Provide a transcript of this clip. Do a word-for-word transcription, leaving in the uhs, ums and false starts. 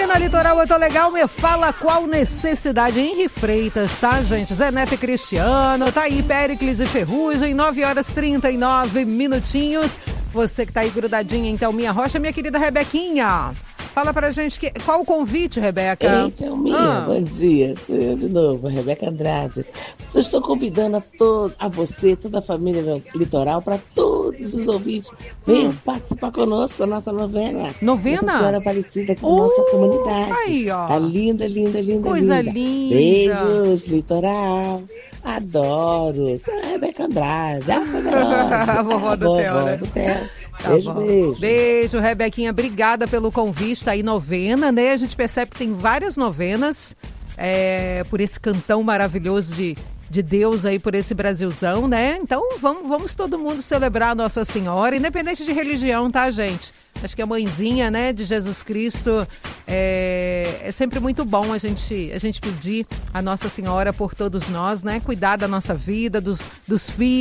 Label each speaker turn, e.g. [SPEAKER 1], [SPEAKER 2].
[SPEAKER 1] aqui na Litoral Eu Tô Legal, me fala qual necessidade. Henri Freitas, tá, gente? Zé Neto e Cristiano, tá aí Péricles e Ferrugem, nove horas e trinta e nove minutinhos. Você que tá aí grudadinha, então, minha rocha, minha querida Rebequinha. Fala pra gente, que, qual o convite, Rebeca?
[SPEAKER 2] Então, minha,
[SPEAKER 1] ah.
[SPEAKER 2] bom dia. Sou eu de novo, Rebeca Andrade. Eu estou convidando a, todo, a você, toda a família Litoral, para todos os ouvintes. Venham hum. participar conosco da nossa novena.
[SPEAKER 1] Novena?
[SPEAKER 2] Nossa Senhora Aparecida com a
[SPEAKER 1] uh,
[SPEAKER 2] nossa comunidade.
[SPEAKER 1] Aí, ó.
[SPEAKER 2] Tá linda, linda, linda,
[SPEAKER 1] Coisa
[SPEAKER 2] linda.
[SPEAKER 1] linda.
[SPEAKER 2] Beijos, Litoral. Adoro. Sou a Rebeca Andrade, a poderosa.
[SPEAKER 1] A vovó do Theo, né?
[SPEAKER 2] do Theo.
[SPEAKER 1] Tá
[SPEAKER 2] beijo,
[SPEAKER 1] bom.
[SPEAKER 2] beijo.
[SPEAKER 1] Beijo, Rebequinha. Obrigada pelo convite. Tá aí novena, né? A gente percebe que tem várias novenas é, por esse cantão maravilhoso de, de Deus aí, por esse Brasilzão, né? Então vamos, vamos todo mundo celebrar a Nossa Senhora, independente de religião, tá, gente? Acho que a mãezinha, né, de Jesus Cristo, é, é sempre muito bom a gente, a gente pedir a Nossa Senhora por todos nós, né? Cuidar da nossa vida, dos, dos filhos.